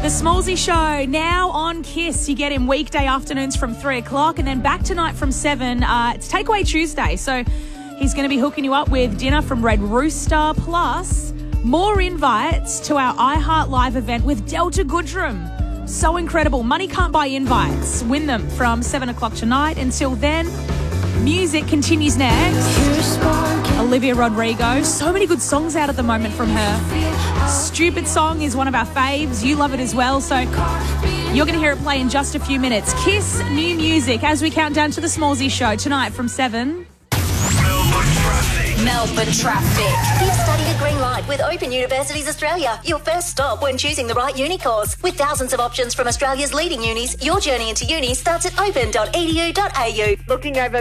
The Smallsy Show now on Kiss. You get him weekday afternoons from 3 o'clock and then back tonight from 7. It's Takeaway Tuesday, so he's going to be hooking you up with dinner from Red Rooster, plus more invites to our iHeart Live event with Delta Goodrum. So incredible. Money can't buy invites. Win them from 7 o'clock tonight. Until then, music continues next. Olivia Rodrigo. So many good songs out at the moment from her. Stupid Song is one of our faves. You love it as well. So you're going to hear it play in just a few minutes. Kiss new music as we count down to the Smallsy Show tonight from 7. Melbourne traffic. You've studied at Green Light with Open Universities Australia. Your first stop when choosing the right uni course. With thousands of options from Australia's leading unis, your journey into uni starts at open.edu.au. Looking over